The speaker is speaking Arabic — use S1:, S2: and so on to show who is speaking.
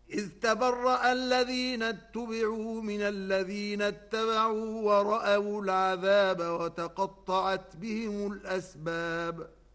S1: إذ تبرأ الذين اتبعوا من الذين اتبعوا ورأوا العذاب وتقطعت بهم الأسباب